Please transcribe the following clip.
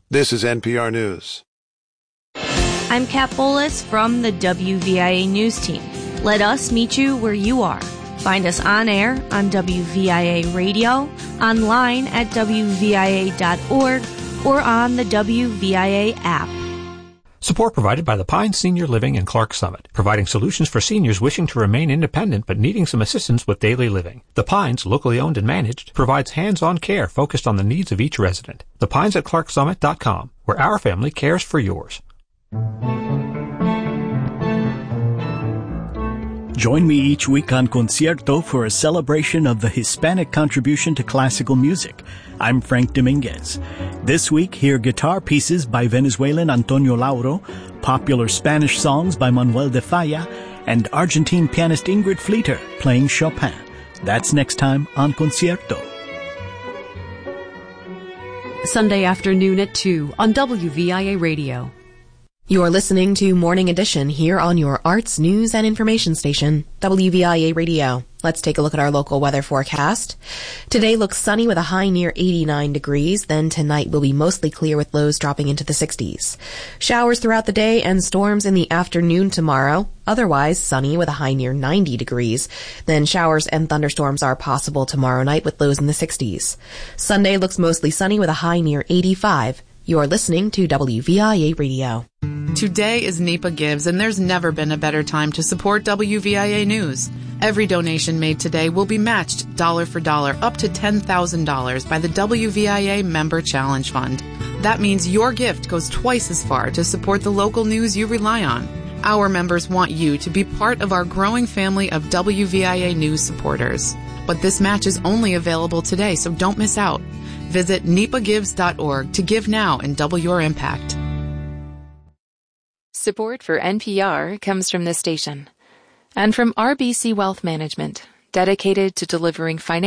This is NPR News. I'm Kat Bolas from the WVIA News Team. Let us meet you where you are. Find us on air on WVIA Radio, online at WVIA.org, or on the WVIA app. Support provided by the Pines Senior Living in Clark Summit, providing solutions for seniors wishing to remain independent but needing some assistance with daily living. The Pines, locally owned and managed, provides hands-on care focused on the needs of each resident. The Pines at ClarkSummit.com, where our family cares for yours. Join me each week on Concierto for a celebration of the Hispanic contribution to classical music. I'm Frank Dominguez. This week, hear guitar pieces by Venezuelan Antonio Lauro, popular Spanish songs by Manuel de Falla, and Argentine pianist Ingrid Fleeter playing Chopin. That's next time on Concierto. Sunday afternoon at 2 on WVIA Radio. You're listening to Morning Edition here on your arts, news, and information station, WVIA Radio. Let's take a look at our local weather forecast. Today looks sunny with a high near 89 degrees. Then tonight will be mostly clear with lows dropping into the 60s. Showers throughout the day and storms in the afternoon tomorrow. Otherwise sunny with a high near 90 degrees. Then showers and thunderstorms are possible tomorrow night with lows in the 60s. Sunday looks mostly sunny with a high near 85. You're listening to WVIA Radio. Today is NEPA Gives, and there's never been a better time to support WVIA News. Every donation made today will be matched dollar for dollar up to $10,000 by the WVIA Member Challenge Fund. That means your gift goes twice as far to support the local news you rely on. Our members want you to be part of our growing family of WVIA News supporters. But this match is only available today, so don't miss out. Visit nepagives.org to give now and double your impact. Support for NPR comes from this station and from RBC Wealth Management, dedicated to delivering financial